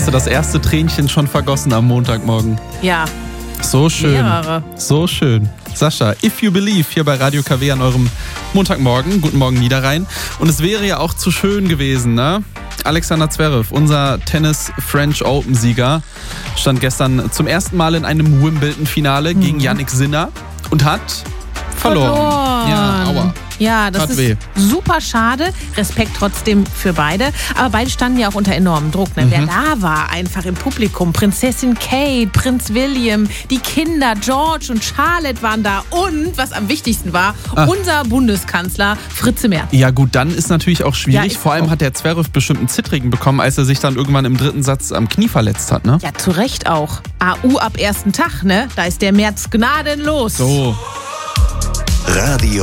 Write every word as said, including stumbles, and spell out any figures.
Hast du das erste Tränchen schon vergossen am Montagmorgen? Ja. So schön. Mehrere. So schön. Sascha, If You Believe hier bei Radio K W an eurem Montagmorgen. Guten Morgen Niederrhein. Und es wäre ja auch zu schön gewesen, ne? Alexander Zverev, unser Tennis-French Open-Sieger, stand gestern zum ersten Mal in einem Wimbledon-Finale mhm. gegen Jannik Sinner und hat verloren. verloren. Ja, aua. Ja, das Tat ist weh. super schade. Respekt trotzdem für beide. Aber beide standen ja auch unter enormem Druck. Ne? Mhm. Wer da war, einfach im Publikum. Prinzessin Kate, Prinz William, die Kinder, George und Charlotte waren da. Und, was am wichtigsten war, Ach. unser Bundeskanzler Fritze Merz. Ja gut, dann ist natürlich auch schwierig. Ja, Vor allem auch. hat der Zverev bestimmt einen Zittrigen bekommen, als er sich dann irgendwann im dritten Satz am Knie verletzt hat, ne? Ja, zu Recht auch. A U ab ersten Tag, ne? Da ist der Merz gnadenlos. So. Radio